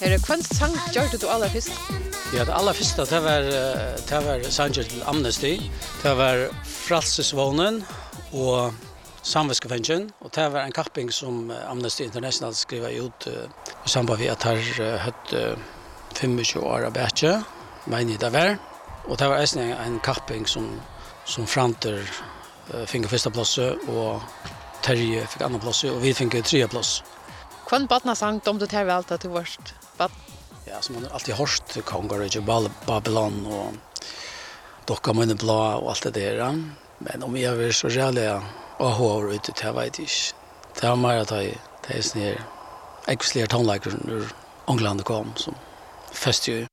Är det kvanst sang gjorde du alla först? Ja, det allra första det var sanger till Amnesty. Det var Frälsesvånen och Samvetsgefängelsen och det var en kapping som Amnesty International skrev ut i samband med att har hött 25 år av bättre, men det var. Och det var en kapping som Franter fick första platsen och Terje fick andra platsen och vi fick tredje plats. Kvant barna sang de det här väl att du varst bad. Ja, som man alltid hört Kongar och Babylon och Docka med blå och allt det där. Men om jag vill så jävla och ute till vet inte. Det var mer att det är snär. Exklusivt tonlager ur England kom som fest ju.